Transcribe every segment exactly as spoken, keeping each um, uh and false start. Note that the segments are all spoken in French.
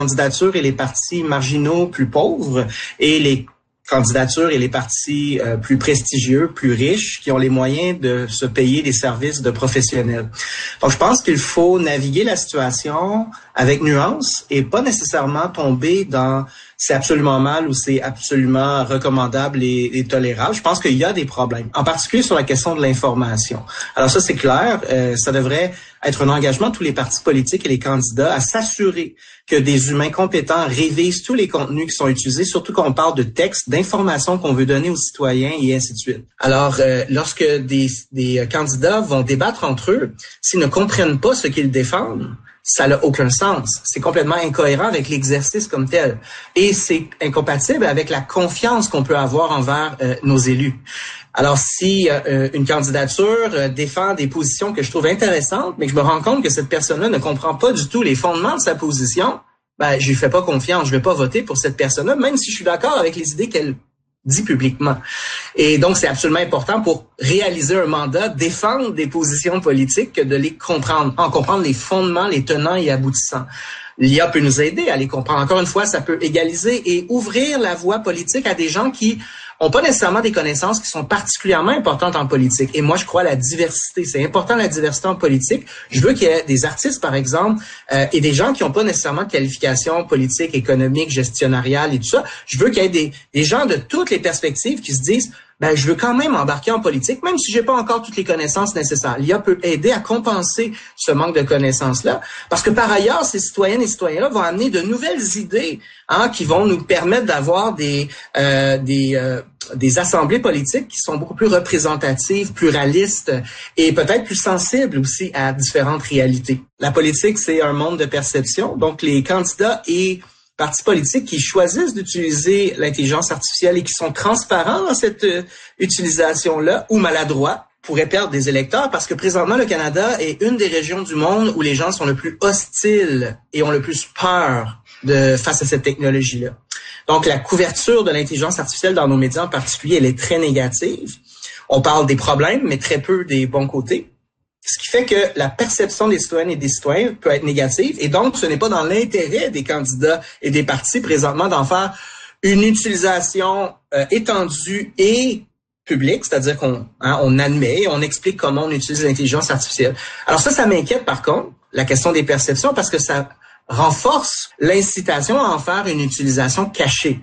candidatures et les partis marginaux plus pauvres et les candidatures et les partis euh, plus prestigieux, plus riches, qui ont les moyens de se payer des services de professionnels. Donc, je pense qu'il faut naviguer la situation avec nuance et pas nécessairement tomber dans c'est absolument mal ou c'est absolument recommandable et, et tolérable. Je pense qu'il y a des problèmes, en particulier sur la question de l'information. Alors ça, c'est clair, euh, ça devrait être un engagement de tous les partis politiques et les candidats à s'assurer que des humains compétents révisent tous les contenus qui sont utilisés, surtout quand on parle de textes, d'informations qu'on veut donner aux citoyens et ainsi de suite. Alors, euh, lorsque des, des candidats vont débattre entre eux, s'ils ne comprennent pas ce qu'ils défendent, ça n'a aucun sens. C'est complètement incohérent avec l'exercice comme tel. Et c'est incompatible avec la confiance qu'on peut avoir envers euh, nos élus. Alors, si euh, une candidature euh, défend des positions que je trouve intéressantes, mais que je me rends compte que cette personne-là ne comprend pas du tout les fondements de sa position, ben, je lui fais pas confiance. Je vais pas voter pour cette personne-là, même si je suis d'accord avec les idées qu'elle dit publiquement. Et donc, c'est absolument important pour réaliser un mandat, défendre des positions politiques, que de les comprendre, en comprendre les fondements, les tenants et aboutissants. L'I A peut nous aider à les comprendre. Encore une fois, ça peut égaliser et ouvrir la voie politique à des gens qui ont pas nécessairement des connaissances qui sont particulièrement importantes en politique. Et moi, je crois à la diversité. C'est important, la diversité en politique. Je veux qu'il y ait des artistes, par exemple, euh, et des gens qui n'ont pas nécessairement de qualifications politiques, économiques, gestionariales et tout ça. Je veux qu'il y ait des, des gens de toutes les perspectives qui se disent ben, je veux quand même embarquer en politique, même si j'ai pas encore toutes les connaissances nécessaires. L'I A peut aider à compenser ce manque de connaissances-là, parce que par ailleurs, ces citoyennes et citoyens-là vont amener de nouvelles idées, hein, qui vont nous permettre d'avoir des euh, des euh, des assemblées politiques qui sont beaucoup plus représentatives, pluralistes et peut-être plus sensibles aussi à différentes réalités. La politique, c'est un monde de perception, donc les candidats et partis politiques qui choisissent d'utiliser l'intelligence artificielle et qui sont transparents dans cette euh, utilisation-là ou maladroits pourraient perdre des électeurs parce que présentement, le Canada est une des régions du monde où les gens sont le plus hostiles et ont le plus peur de face à cette technologie-là. Donc, la couverture de l'intelligence artificielle dans nos médias en particulier, elle est très négative. On parle des problèmes, mais très peu des bons côtés. Ce qui fait que la perception des citoyennes et des citoyens peut être négative. Et donc, ce n'est pas dans l'intérêt des candidats et des partis présentement d'en faire une utilisation euh, étendue et publique, c'est-à-dire qu'on hein, on admet, on explique comment on utilise l'intelligence artificielle. Alors ça, ça m'inquiète par contre, la question des perceptions, parce que ça renforce l'incitation à en faire une utilisation cachée.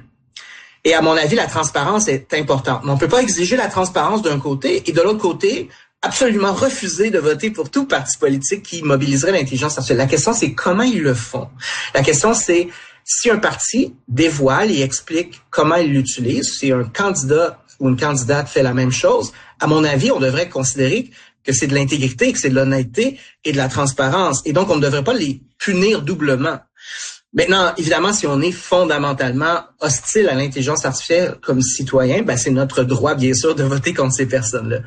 Et à mon avis, la transparence est importante. Mais on ne peut pas exiger la transparence d'un côté et de l'autre côté, absolument refuser de voter pour tout parti politique qui mobiliserait l'intelligence artificielle. La question, c'est comment ils le font. La question, c'est si un parti dévoile et explique comment il l'utilise, si un candidat ou une candidate fait la même chose, à mon avis, on devrait considérer que c'est de l'intégrité, que c'est de l'honnêteté et de la transparence. Et donc, on ne devrait pas les punir doublement. Maintenant, évidemment, si on est fondamentalement hostile à l'intelligence artificielle comme citoyen, ben c'est notre droit, bien sûr, de voter contre ces personnes-là.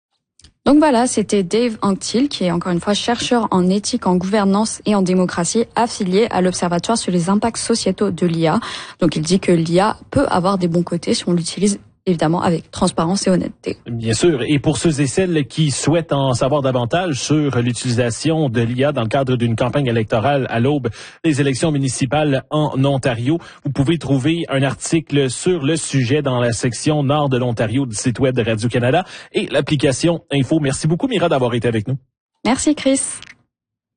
Donc voilà, c'était Dave Anctil, qui est encore une fois chercheur en éthique, en gouvernance et en démocratie, affilié à l'Observatoire sur les impacts sociétaux de l'I A. Donc il dit que l'I A peut avoir des bons côtés si on l'utilise évidemment avec transparence et honnêteté. Bien sûr. Et pour ceux et celles qui souhaitent en savoir davantage sur l'utilisation de l'I A dans le cadre d'une campagne électorale à l'aube des élections municipales en Ontario, vous pouvez trouver un article sur le sujet dans la section nord de l'Ontario du site web de Radio-Canada et l'application Info. Merci beaucoup, Mira, d'avoir été avec nous. Merci, Chris.